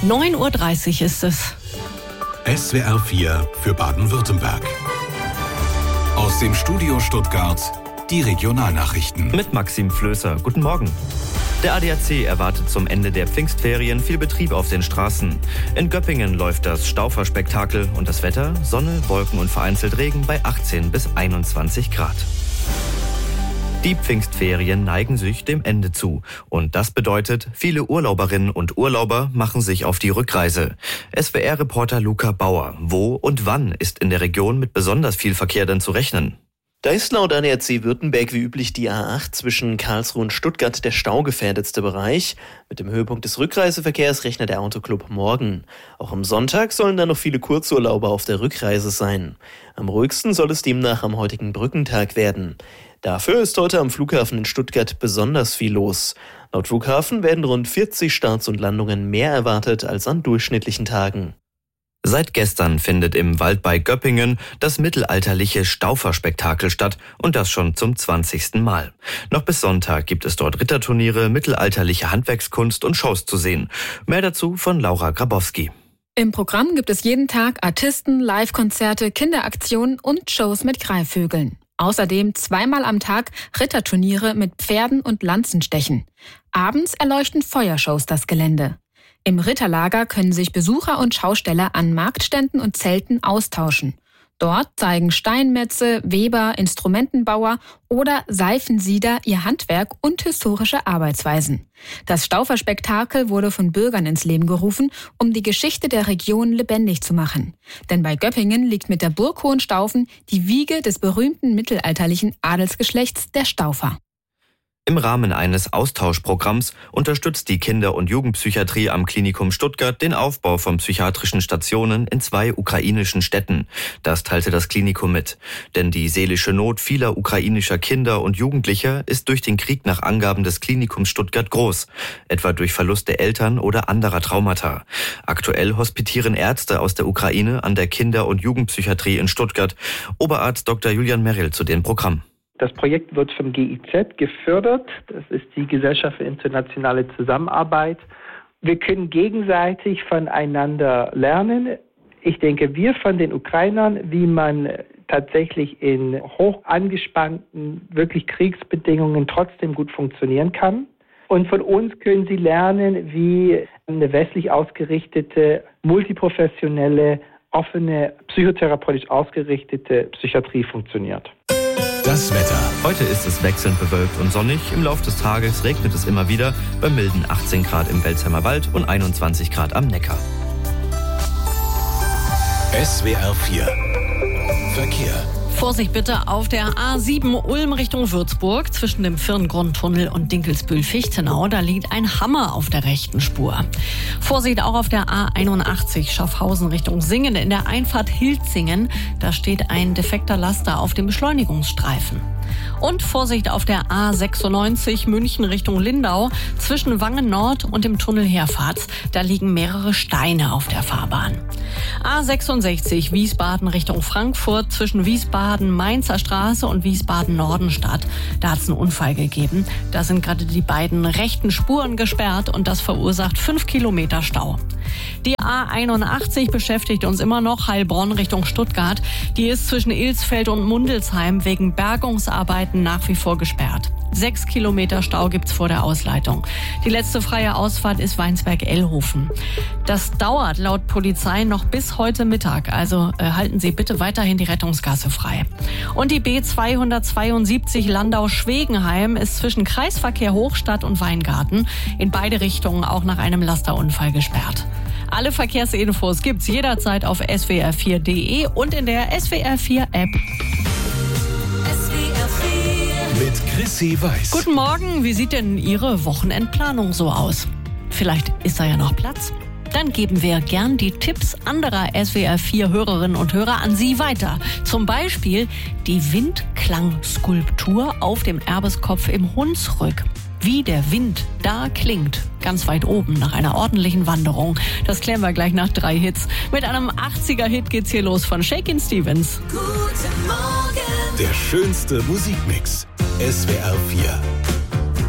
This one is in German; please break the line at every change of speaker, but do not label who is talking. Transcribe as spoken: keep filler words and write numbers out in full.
neun Uhr dreißig ist es.
S W R vier für Baden-Württemberg. Aus dem Studio Stuttgart die Regionalnachrichten.
Mit Maxim Flößer. Guten Morgen. Der A D A C erwartet zum Ende der Pfingstferien viel Betrieb auf den Straßen. In Göppingen läuft das Stauferspektakel und das Wetter, Sonne, Wolken und vereinzelt Regen bei achtzehn bis einundzwanzig Grad. Die Pfingstferien neigen sich dem Ende zu. Und das bedeutet, viele Urlauberinnen und Urlauber machen sich auf die Rückreise. S W R-Reporter Luca Bauer. Wo und wann ist in der Region mit besonders viel Verkehr denn zu rechnen?
Da ist laut A D A C Württemberg wie üblich die A acht zwischen Karlsruhe und Stuttgart der staugefährdetste Bereich. Mit dem Höhepunkt des Rückreiseverkehrs rechnet der Autoclub morgen. Auch am Sonntag sollen da noch viele Kurzurlauber auf der Rückreise sein. Am ruhigsten soll es demnach am heutigen Brückentag werden. Dafür ist heute am Flughafen in Stuttgart besonders viel los. Laut Flughafen werden rund vierzig Starts und Landungen mehr erwartet als an durchschnittlichen Tagen.
Seit gestern findet im Wald bei Göppingen das mittelalterliche Stauferspektakel statt und das schon zum zwanzigsten Mal. Noch bis Sonntag gibt es dort Ritterturniere, mittelalterliche Handwerkskunst und Shows zu sehen. Mehr dazu von Laura Grabowski.
Im Programm gibt es jeden Tag Artisten, Live-Konzerte, Kinderaktionen und Shows mit Greifvögeln. Außerdem zweimal am Tag Ritterturniere mit Pferden und Lanzenstechen. Abends erleuchten Feuershows das Gelände. Im Ritterlager können sich Besucher und Schausteller an Marktständen und Zelten austauschen. Dort zeigen Steinmetze, Weber, Instrumentenbauer oder Seifensieder ihr Handwerk und historische Arbeitsweisen. Das Stauferspektakel wurde von Bürgern ins Leben gerufen, um die Geschichte der Region lebendig zu machen. Denn bei Göppingen liegt mit der Burg Hohenstaufen die Wiege des berühmten mittelalterlichen Adelsgeschlechts der Staufer.
Im Rahmen eines Austauschprogramms unterstützt die Kinder- und Jugendpsychiatrie am Klinikum Stuttgart den Aufbau von psychiatrischen Stationen in zwei ukrainischen Städten. Das teilte das Klinikum mit. Denn die seelische Not vieler ukrainischer Kinder und Jugendlicher ist durch den Krieg nach Angaben des Klinikums Stuttgart groß, etwa durch Verlust der Eltern oder anderer Traumata. Aktuell hospitieren Ärzte aus der Ukraine an der Kinder- und Jugendpsychiatrie in Stuttgart. Oberarzt Doktor Julian Merrill zu dem Programm.
Das Projekt wird vom G I Z gefördert. Das ist die Gesellschaft für internationale Zusammenarbeit. Wir können gegenseitig voneinander lernen. Ich denke, wir von den Ukrainern, wie man tatsächlich in hoch angespannten, wirklich Kriegsbedingungen trotzdem gut funktionieren kann. Und von uns können sie lernen, wie eine westlich ausgerichtete, multiprofessionelle, offene, psychotherapeutisch ausgerichtete Psychiatrie funktioniert.
Das Wetter.
Heute ist es wechselnd bewölkt und sonnig. Im Laufe des Tages regnet es immer wieder bei milden achtzehn Grad im Welsheimer Wald und einundzwanzig Grad am Neckar.
S W R vier Verkehr.
Vorsicht bitte auf der A sieben Ulm Richtung Würzburg zwischen dem Firngrundtunnel und Dinkelsbühl-Fichtenau. Da liegt ein Hammer auf der rechten Spur. Vorsicht auch auf der A einundachtzig Schaffhausen Richtung Singen. In der Einfahrt Hilzingen, da steht ein defekter Laster auf dem Beschleunigungsstreifen. Und Vorsicht auf der A sechsundneunzig München Richtung Lindau zwischen Wangen Nord und dem Tunnel Herfahrt. Da liegen mehrere Steine auf der Fahrbahn. A sechsundsechzig Wiesbaden Richtung Frankfurt zwischen Wiesbaden-Mainzer Straße und Wiesbaden-Nordenstadt. Da hat es einen Unfall gegeben. Da sind gerade die beiden rechten Spuren gesperrt und das verursacht fünf Kilometer Stau. Die A einundachtzig beschäftigt uns immer noch, Heilbronn Richtung Stuttgart. Die ist zwischen Ilsfeld und Mundelsheim wegen Bergungsarbeiten nach wie vor gesperrt. Sechs Kilometer Stau gibt's vor der Ausleitung. Die letzte freie Ausfahrt ist Weinsberg-Ellhofen. Das dauert laut Polizei noch bis heute Mittag. Also äh, halten Sie bitte weiterhin die Rettungsgasse frei. Und die B zweihundertzweiundsiebzig Landau-Schwegenheim ist zwischen Kreisverkehr Hochstadt und Weingarten in beide Richtungen auch nach einem Lasterunfall gesperrt. Alle Verkehrsinfos gibt's jederzeit auf S W R vier punkt de und in der S W R vier App.
Mit Chrissy Weiß.
Guten Morgen, wie sieht denn Ihre Wochenendplanung so aus? Vielleicht ist da ja noch Platz. Dann geben wir gern die Tipps anderer S W R vier Hörerinnen und Hörer an Sie weiter. Zum Beispiel die Windklangskulptur auf dem Erbeskopf im Hunsrück. Wie der Wind da klingt, ganz weit oben nach einer ordentlichen Wanderung. Das klären wir gleich nach drei Hits. Mit einem achtziger-Hit geht's hier los von Shakin' Stevens.
Guten Morgen. Der schönste Musikmix. S W R vier.